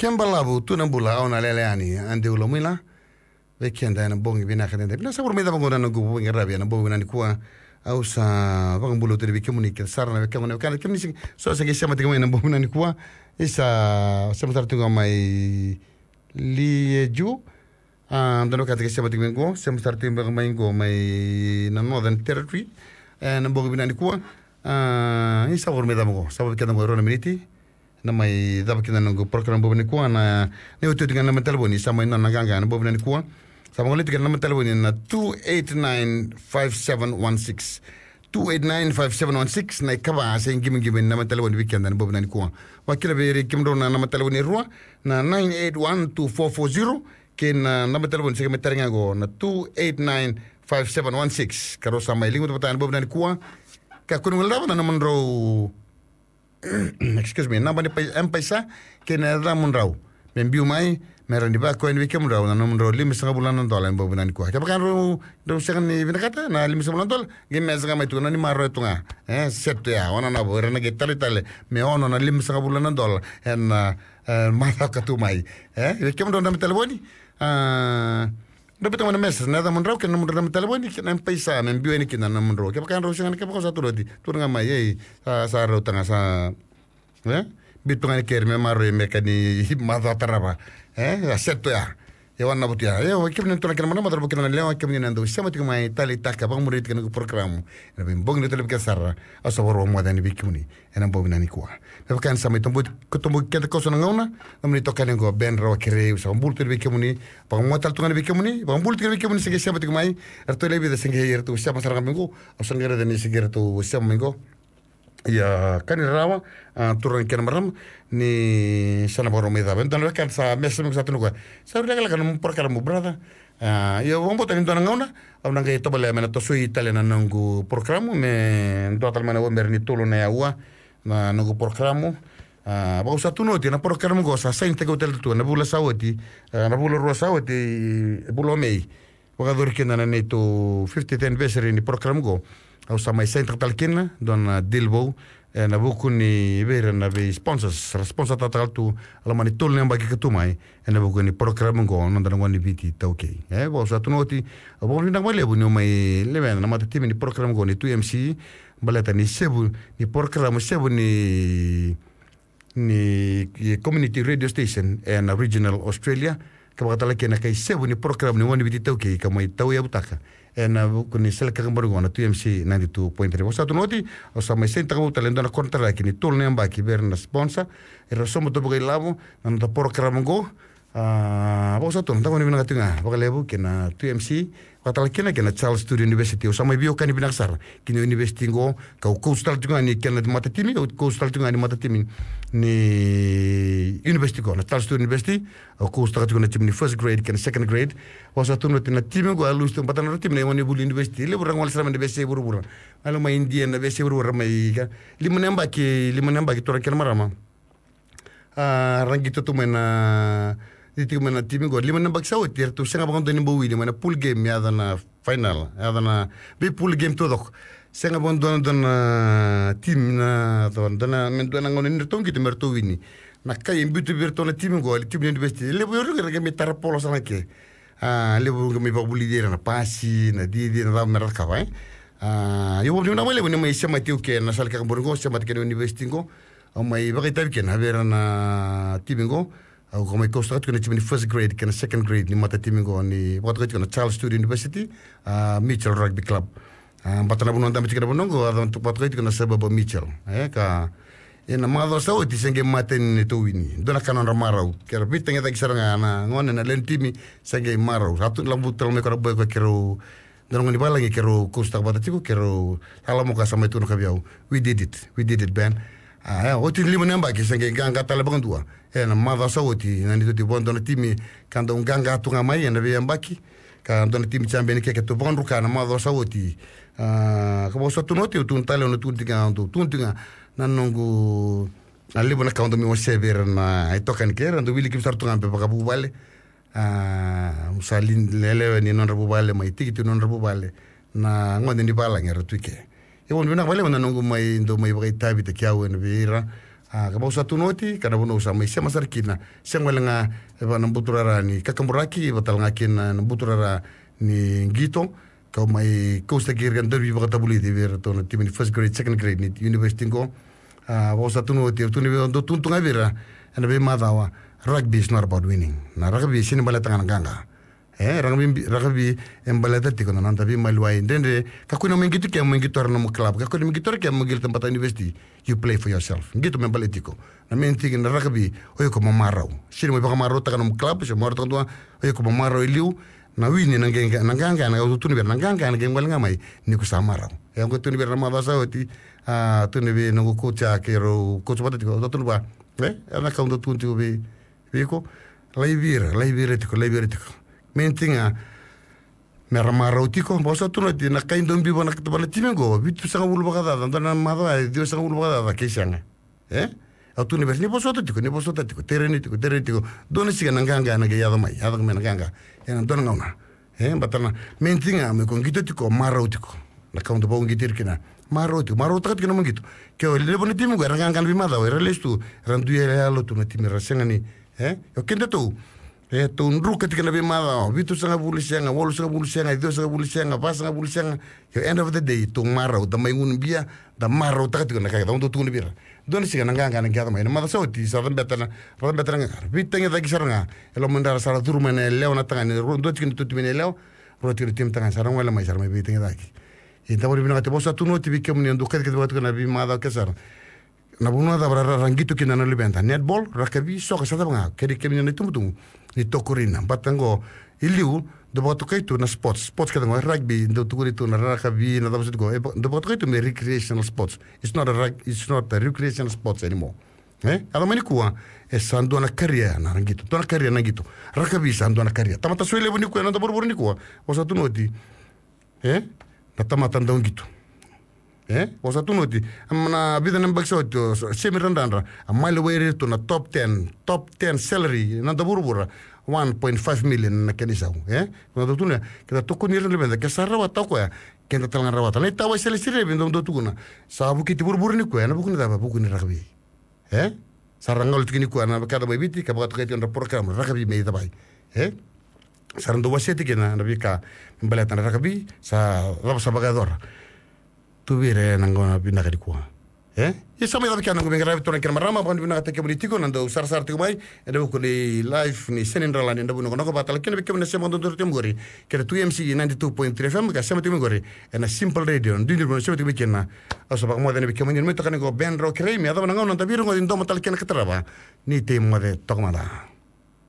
Kembalabu tunambula ona leleani ande ulomila weekend na bongi bina kadende bina sabur meda bango na gubu ngarabi na bongi na kwa au sa bangulo tele bikemuni ke sarna bikemuni kana kemni so sa gesha matiga na bongi na kwa isa sebentar tunga mai lieju dano kata gesha matiga ngo sebentar tunga mai ngo mai na northern territory na bongi bina kwa isa sabur meda bango sabur kada mo rona miniti na mai daba kina nungu program bobini kuwa na ne utu tinga nama telefoni sama ina naganga na bobini kuwa sama ngoli tinga nama telefoni na 2895716 2895716 na ikaba asa ingimi nama telefoni weekend na bobini kuwa wakila beri kimdo na nama telefoni ruwa na 9812440 kena nama telefoni sega metaringa go na 2895716 karo sama ilingu tupatan bobini kuwa kakunung laba na naman ro excuse me, namba ni paisa kena ramun raw. Membiu mai meron di ba ko en weekend raw na namun raw $5,000 en bobunan ko. Kaya kan raw sekan ni binakata na $5,000 gime sa mai tu na ni maro ito nga. Set ya ona na bo rena getale me ono na $5,000 en mata ka tu mai. Weekend raw na telefoni. Dapat mana message na namun raw kena namun raw telefoni kena paisa membiu ni kena namun raw. Kaya kan raw sekan kaya satu rodi. Tu nga mai sa raw tanga sa bitungan kerme maro mekani mata taraba aseto ya wana butia kemni tona kena mana mata bukina lewa kemni nando sama tiga mai tali taka bang murid kena program na bong ni tele kasara asawaro mo dani bikuni ena bobina ni kwa kan sama tombo kutombo kenta koso ngona namni tokane go ben ro kere sa bultu bikuni bang mo tal tungan bikuni bang bultu bikuni sege sama tiga mai arto lebi de senge yerto sama saranga mengo asangere de ni sege to sama mengo ya kan rawa turun kena maram ni sana baru meda bentar kan sa mesem satu nuka sa udah kan perkara mu brada ya wong botan indona ngona abna ngai to bale mena to sui italiana nangu programu me total mana wo merni tulu na yawa na nangu programu ba usatu no ti na programu go sa sente hotel tu na bula sawati na bula ro sawati bulo mei wa gador kena na to 50th anniversary ni programu go au sa mai sente talkina don dilbo na buku ni vera na be sponsors total tu ala mani tol namba ki katumai na buku ni program ngo no ndana ngoni biti tauke bo sa tunoti bo ni ngwa lebu ni mai leven na mata timi ni program ngo ni 2MC baleta ni sebu ni program sebu ni community radio station and regional Australia ka bakatala kena kai sebu ni program ni ngoni biti tauke ka mai tau ya butaka na buku ni seleka kambaru na 2MC 92.3 wasa tunoti o sa mai senta ko talento na kontra ki ni tol namba ki ber na sponsor e rasomo to bugai labo na to program go wasa tun ta ko ni bina tinga bakalebu ki na 2MC watala kena Charles Studio University o sa mai bio kan binaksar ki ni university go ka coastal tunga ni kena mata timi o coastal tunga ni mata timi ni university go na Charles Studio University o coastal tunga ni first grade ken second grade wasa tunoti na timi go alus tu patana timi ni buli university le burang wal sama de bese buru alo mai indian na bese buru mai ka limunamba ki tora ken marama rangito tu mena itu mana timi go lima nambak sawit yer tu senga bangon doni bawi di mana pool game ya dana final ya dana be pool game tu dok senga bangon dona tim na dona mendona ngonin nirtong gitu mertu wini nak kay imbutu bertona timi go tim university lebu yoru gara metar polo sana ke lebu gami babuli dia na pasi na di na ram merat kawai yo bobu na lebu ni mai sama tiu ke na sal ka borgo sama ke university go mai bagay tabi ke na vera na timi go au como costa tu ni first grade kana second grade ni mata timingo ni wat kana Charles Studio University Mitchell Rugby Club patana bunon dami tikana bonongo adon tu pat kana sababa Mitchell ka ena mado sa oti senge maten to wini dona kana marau kera bitanga ta kisaranga na ngone na len timi senge marau satu lambu tel me kara boy ko kero dona ngoni balangi kero costa batatiku kero alamo ka sama itu no kabiau we did it ben oti lima namba ki senge ganga tala bangan tua na mada sa oti na ni to bondo na timi kanda un ganga tunga mai na be ambaki ka ndo na timi chambe ni ke to bangan ruka na mada sa oti ka bo sa tu noti tu tale no tu tinga na nongu ali bona ka ndo mi mo sever na ai tokan ke ndo wili ki sar tunga pe pa bu bale usalin lele ni non rabu bale mai tiki non rabu bale na ngone ni bala ngere tuike e won bina bale wona nongu mai ndo mai bagai tabi te kiawe na beira Ka satu noti kana bono sa mai sema sarkina sengalenga eba nambuturara ni kakamburaki batal ngakin nambuturara ni ngito ka mai costa kirgan derbi bakata buli de ver to timini first grade second grade ni university ko satu noti tu ni do tuntunga vera ana be madawa rugby is not about winning na rugby sini balatanga nganga rugby embalada tiko na nanta bi malwai ndende kakuna mengitu ke mengitu arna mo club kakuna mengitu ke mengil tempat university you play for yourself gitu membaletiko na menti na rugby oyo ko mamarau sini mo baka marau takana mo club se mo arta tua oyo ko mamarau iliu na wini nanganga na utuni ber nanganga na gengwal ngamai ni ko samarau yang ko tuni ber na madasa oti tuni be no ko cha ke ro ko chobata tiko tuni ba ana ka ndo tunti be biko laibira tiko mentinga meramaro tiko bosa tu nati na kain dombi bona ketebana timengo bitu sanga bulu bagada dana mada dio sanga bulu bagada kesanga atu ni berni bosa tiko tereni tiko dona siga nanganga na ge yada menanganga yang dona ngauna batana mentinga me kon gitu tiko maro tiko na kaun do bongi tirkina maro takat kina mangito ke le bona timengo ranganga bi mada o relestu randu ya lo tu nati merasenga ni yo kende tu un ruka tika na be mada bitu sanga bulisianga wolu sanga bulisianga ido sanga bulisianga pasanga bulisianga yo end of the day tu marau da maingun bia da marau takat tika na kaya da tu bira don siga nanganga na kaya mai mada sauti sa betana ngar bitanga da kisaranga elo mandara sara turmane leona tanga ni do tika tu timene leo roti tim tanga sarang wala mai sarang bitanga da ki ita bori bina te bosa tu no tibi kemni ndu kat kat na bi mada kesar na bunga da rangito kina na libenta netball rakabi soka sa banga kedi kemni na tumutu ni tokurina batango iliu do botokaito na sports kada ngo rugby do tukurito na rakabi na dabas go do botokaito me recreational sports it's not a recreational sports anymore ada mani kuwa sando na career na rangito to na career na gito rakabi sando na career tamata suele boni kuwa na do borbor ni kuwa osa tu noti na tamata ndong gito osa tu noti amna vida na bakso to semirandandra amale were to na top 10 salary na daburbura 1.5 million na kanisa na dotuna kita tukuni ren lebenda ke sarwa takwa kenda talangan rawata na tawa sele sire bendo dotuna sabu kiti burbur ni ko na bukuni daba bukuni rakabi sarangol tikini ko na kada babiti ka bagat kaiton program rakabi me dabai sarando waseti kena na bika mbalatan rakabi sa raba sabagador tuvire nangona binaka di kuwa isa mai dabika nango bengra to nakira marama ban binaka take politiko nando sar tiko mai eda ko ni live ni senindra lan enda buno ko batal kene beke na sema ndor temgori kere 2MC 92.3 FM ka sema temgori ena simple radio ndindir buno sema beke na aso ba mo dene beke mun meta kan go benro kremi ada nangona tabiro ngo ndo matal kene katraba ni temo de tokmada